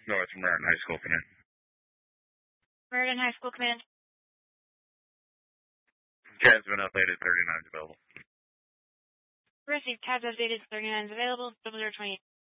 No, it's Meriden High School Command. Meriden High School Command. CAD's been updated, 39 is available. Received. CAD's updated, 39 is available. 0028.